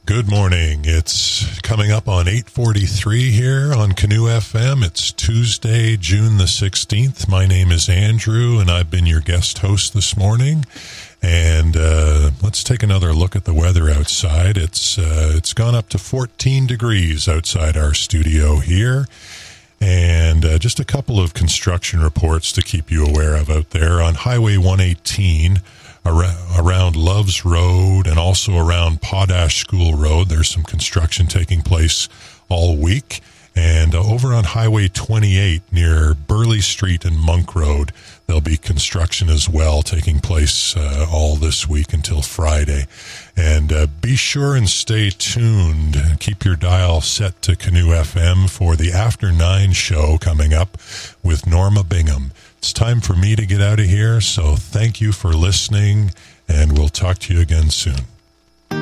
Good morning. It's coming up on 8:43 here on Canoe FM. It's Tuesday, June the 16th. My name is Andrew, and I've been your guest host this morning. And let's take another look at the weather outside. It's gone up to 14 degrees outside our studio here. And just a couple of construction reports to keep you aware of out there. On Highway 118, around Loves Road and also around Potash School Road, there's some construction taking place all week. And over on Highway 28 near Burley Street and Monk Road, there'll be construction as well taking place all this week until Friday. And be sure and stay tuned. Keep your dial set to Canoe FM for the After 9 show coming up with Norma Bingham. It's time for me to get out of here, so thank you for listening, and we'll talk to you again soon.